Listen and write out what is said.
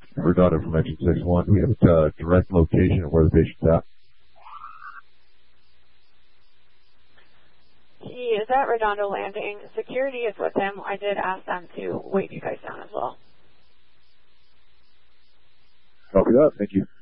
Redondo from Engine 61. Do we have a direct location of where the patient's at? He is at Redondo Landing. Security is with him. I did ask them to wave you guys down as well. Copy that. Thank you.